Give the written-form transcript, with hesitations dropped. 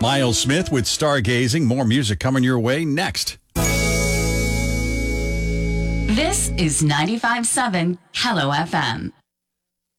Miles Smith with Stargazing. More music coming your way next. This is 95.7 Hello FM.